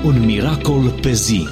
Un miracol pe zi.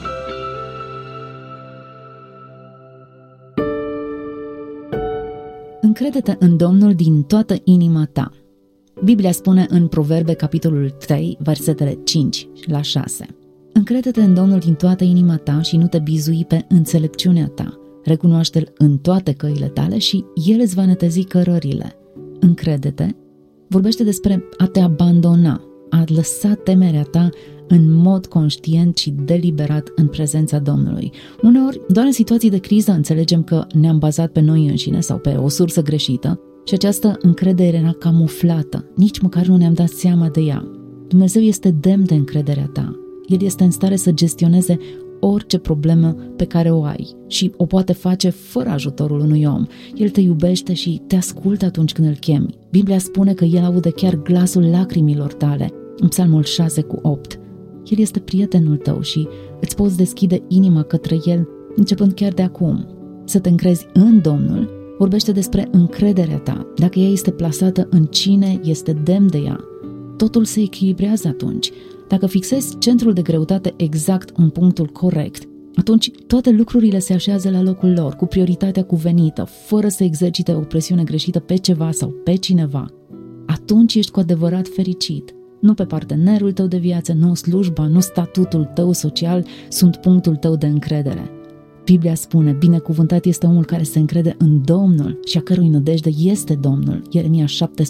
Încrede-te în Domnul din toată inima ta. Biblia spune în Proverbe, capitolul 3, versetele 5 la 6. Încrede-te în Domnul din toată inima ta și nu te bizui pe înțelepciunea ta. Recunoaște-L în toate căile tale și El îți va netezi cărările. Încrede-te vorbește despre a te abandona, a lăsa temerea ta în mod conștient și deliberat în prezența Domnului. Uneori, doar în situații de criză înțelegem că ne-am bazat pe noi înșine sau pe o sursă greșită și această încredere era camuflată. Nici măcar nu ne-am dat seama de ea. Dumnezeu este demn de încrederea ta. El este în stare să gestioneze orice problemă pe care o ai și o poate face fără ajutorul unui om. El te iubește și te ascultă atunci când îl chemi. Biblia spune că El aude chiar glasul lacrimilor tale, în Psalmul 6:8. El este prietenul tău și îți poți deschide inima către El începând chiar de acum. Să te încrezi în Domnul vorbește despre încrederea ta. Dacă ea este plasată în cine este demn de ea, totul se echilibrează atunci. Dacă fixezi centrul de greutate exact în punctul corect, atunci toate lucrurile se așează la locul lor, cu prioritatea cuvenită, fără să exercite o presiune greșită pe ceva sau pe cineva. Atunci ești cu adevărat fericit. Nu pe partenerul tău de viață, nu slujba, nu statutul tău social sunt punctul tău de încredere. Biblia spune, binecuvântat este omul care se încrede în Domnul și a cărui nădejde este Domnul. Ieremia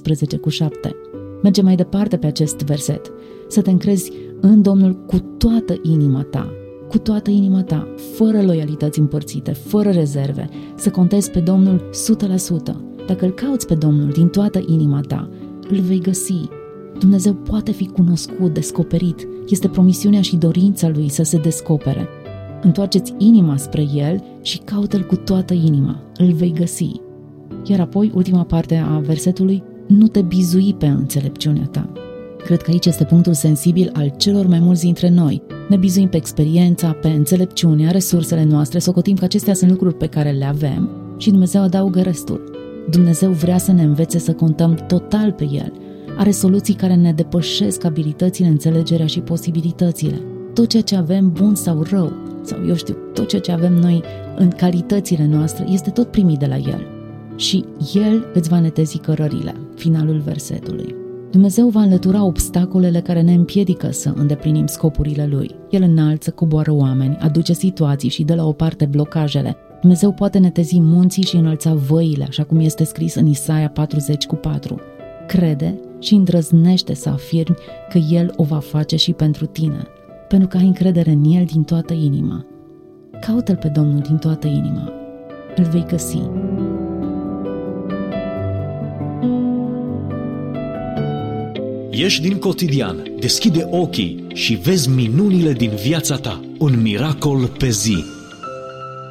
17:7. Mergem mai departe pe acest verset. Să te încrezi în Domnul cu toată inima ta, cu toată inima ta, fără loialități împărțite, fără rezerve, să contezi pe Domnul 100%. Dacă îl cauți pe Domnul din toată inima ta, îl vei găsi. Dumnezeu poate fi cunoscut, descoperit. Este promisiunea și dorința Lui să se descopere. Întoarceți inima spre El și caută-L cu toată inima. Îl vei găsi. Iar apoi, ultima parte a versetului, nu te bizui pe înțelepciunea ta. Cred că aici este punctul sensibil al celor mai mulți dintre noi. Ne bizuim pe experiența, pe înțelepciunea, resursele noastre, socotim că acestea sunt lucruri pe care le avem și Dumnezeu adaugă restul. Dumnezeu vrea să ne învețe să contăm total pe El. Are soluții care ne depășesc abilitățile, înțelegerea și posibilitățile. Tot ceea ce avem, bun sau rău, sau tot ceea ce avem noi în calitățile noastre, este tot primit de la El. Și El îți va netezi cărările. Finalul versetului. Dumnezeu va înlătura obstacolele care ne împiedică să îndeplinim scopurile Lui. El înalță, coboară oameni, aduce situații și dă la o parte blocajele. Dumnezeu poate netezi munții și înălța văile, așa cum este scris în Isaia 40:4. Crede și îndrăznește să afirmi că El o va face și pentru tine, pentru că ai încredere în El din toată inima. Caută-L pe Domnul din toată inima. Îl vei găsi. Ieși din cotidian, deschide ochii și vezi minunile din viața ta. Un miracol pe zi.